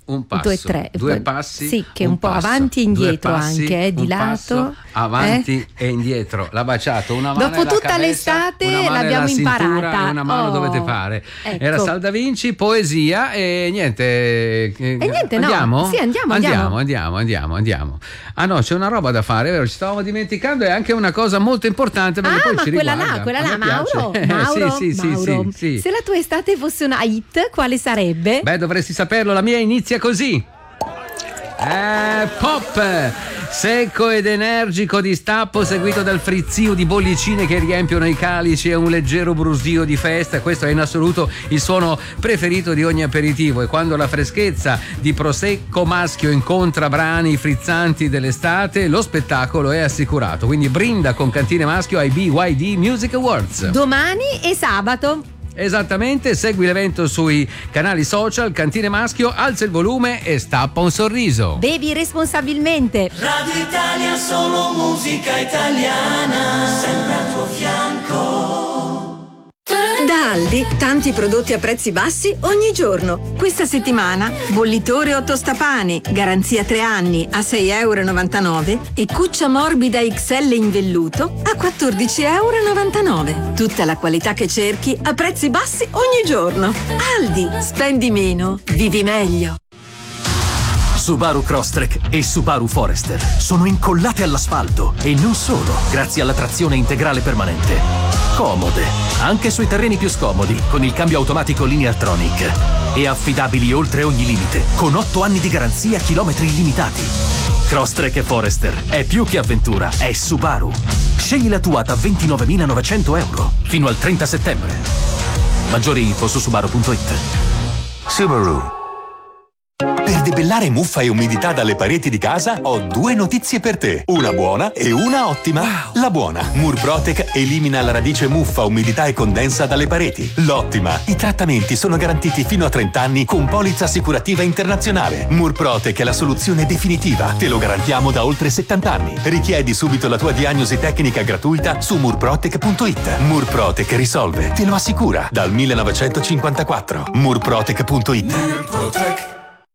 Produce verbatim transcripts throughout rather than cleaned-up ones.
un passo, due, tre, due poi, passi, sì, che un, un po' passo, avanti e indietro passi, anche, eh, di un lato, passo, avanti eh? e indietro. L'ha baciato una mano Dopo nella tutta cabeza, l'estate una mano l'abbiamo nella cintura imparata. e una mano Oh, dovete fare. ecco. Era Sal Da Vinci, poesia e niente. E niente, no. andiamo? Sì, andiamo, andiamo, andiamo. andiamo, andiamo, andiamo. Ah no, c'è una roba da fare, vero? Ci stavamo dimenticando, è anche una cosa molto importante perché ah, poi ma ci quella riguarda. là, quella A là, me Mauro, piace. Mauro, sì, sì, Mauro. sì, sì, sì. Se la tua estate fosse una hit, quale sarebbe? Beh, dovresti saperlo, la mia inizia così. Eh, pop secco ed energico distappo seguito dal frizzio di bollicine che riempiono i calici e un leggero brusio di festa. Questo è in assoluto il suono preferito di ogni aperitivo, e quando la freschezza di prosecco maschio incontra brani frizzanti dell'estate, lo spettacolo è assicurato. Quindi brinda con Cantine Maschio ai B Y D Music Awards Domani e sabato. Esattamente, segui l'evento sui canali social. Cantine Maschio, alza il volume e stappa un sorriso. Bevi responsabilmente. Radio Italia, solo musica italiana, sempre al tuo fianco. Da Aldi, tanti prodotti a prezzi bassi ogni giorno. Questa settimana, bollitore o tostapane, garanzia tre anni a sei euro e novantanove e cuccia morbida X L in velluto a quattordici euro e novantanove. Tutta la qualità che cerchi a prezzi bassi ogni giorno. Aldi, spendi meno, vivi meglio. Subaru Crosstrek e Subaru Forester sono incollate all'asfalto, e non solo, grazie alla trazione integrale permanente. Comode, anche sui terreni più scomodi, con il cambio automatico Lineartronic. E affidabili oltre ogni limite, con otto anni di garanzia, chilometri illimitati. Crosstrek e Forester è più che avventura, è Subaru. Scegli la tua da ventinovemilanovecento euro fino al trenta settembre. Maggiori info su subaru punto it. Subaru. Per debellare muffa e umidità dalle pareti di casa ho due notizie per te, una buona e una ottima. Wow. La buona, Murprotec elimina alla radice muffa, umidità e condensa dalle pareti. L'ottima, i trattamenti sono garantiti fino a trenta anni con polizza assicurativa internazionale. Murprotec è la soluzione definitiva, te lo garantiamo da oltre settanta anni. Richiedi subito la tua diagnosi tecnica gratuita su murprotec punto it. Murprotec risolve, te lo assicura, dal millenovecentocinquantaquattro. murprotec punto it. Murprotec.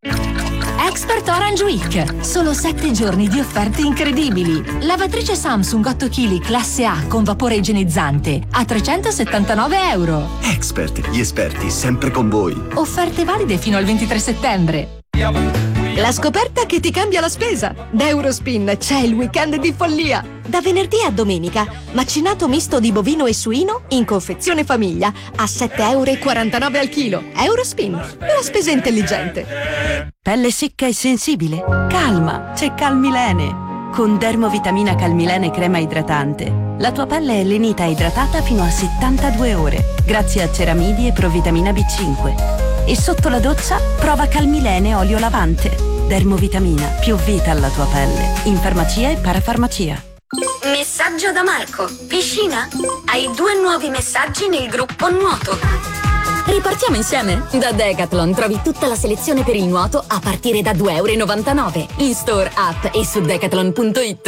Expert Orange Week. Solo sette giorni di offerte incredibili. Lavatrice Samsung otto chili classe A con vapore igienizzante a trecentosettantanove euro. Expert, gli esperti sempre con voi. Offerte valide fino al ventitré settembre. La scoperta che ti cambia la spesa. Da Eurospin c'è il weekend di follia. Da venerdì a domenica, macinato misto di bovino e suino in confezione famiglia a sette euro e quarantanove al chilo. Eurospin, la spesa intelligente. Pelle secca e sensibile? Calma, c'è Calmilene. Con Dermovitamina Calmilene crema idratante, la tua pelle è lenita e idratata fino a settantadue ore, grazie a ceramidi e provitamina B cinque. E sotto la doccia prova Calmilene olio lavante. Dermovitamina, più vita alla tua pelle. In farmacia e parafarmacia. Messaggio da Marco. Piscina? Hai due nuovi messaggi nel gruppo nuoto. Ripartiamo insieme? Da Decathlon trovi tutta la selezione per il nuoto a partire da due euro e novantanove. In store, app e su decathlon punto it.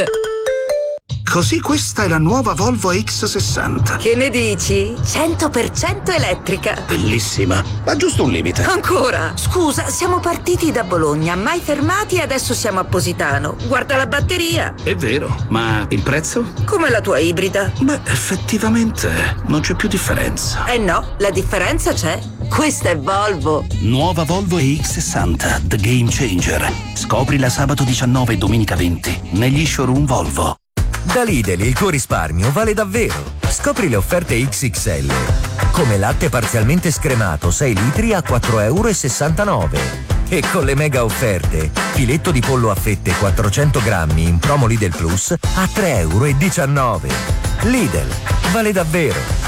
Così questa è la nuova Volvo X sessanta. Che ne dici? cento per cento elettrica. Bellissima, ma giusto un limite. Ancora? Scusa, siamo partiti da Bologna, mai fermati e adesso siamo a Positano. Guarda la batteria. È vero, ma il prezzo? Come la tua ibrida. Beh, effettivamente non c'è più differenza. Eh no, la differenza c'è. Questa è Volvo. Nuova Volvo E X sessanta, The Game Changer. Scoprila sabato diciannove e domenica venti negli showroom Volvo. Da Lidl il tuo risparmio vale davvero. Scopri le offerte X X L. Come latte parzialmente scremato sei litri a quattro euro e sessantanove. E con le mega offerte, filetto di pollo a fette quattrocento grammi in promo Lidl Plus a tre euro e diciannove. Lidl, vale davvero.